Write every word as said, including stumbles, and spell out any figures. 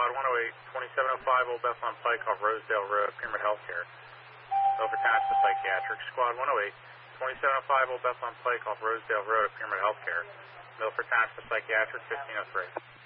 Squad one oh eight, twenty-seven oh five Old Bethlehem Pike off Rosedale Road, Pyramid Healthcare. Milford Township Psychiatric. Squad one oh eight, twenty-seven oh five Old Bethlehem Pike off Rosedale Road, Pyramid Healthcare. Milford Township Psychiatric, fifteen oh three.